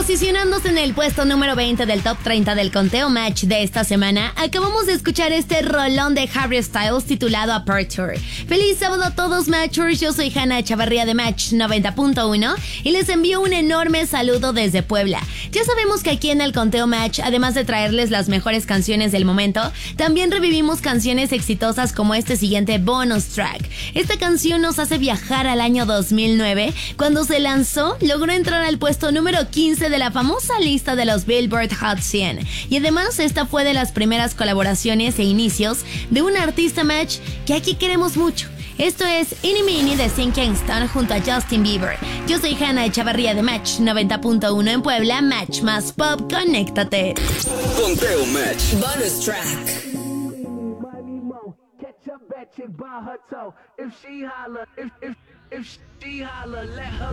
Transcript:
Posicionándose en el puesto número 20 del top 30 del conteo Match de esta semana, acabamos de escuchar este rolón de Harry Styles titulado Aperture. Feliz sábado a todos, Matchers. Yo soy Hanna Chavarría de Match 90.1 y les envío un enorme saludo desde Puebla. Ya sabemos que aquí en el conteo Match, además de traerles las mejores canciones del momento, también revivimos canciones exitosas como este siguiente bonus track. Esta canción nos hace viajar al año 2009. Cuando se lanzó, logró entrar al puesto número 15 de la famosa lista de los Billboard Hot 100. Y además, esta fue de las primeras colaboraciones e inicios de un artista Match que aquí queremos mucho. Esto es Eeny Meeny de Sean Kingston junto a Justin Bieber. Yo soy Hanna Chavarría de Match 90.1 en Puebla. Match más pop, conéctate. Conteo Match. Bonus track. If she holler, let her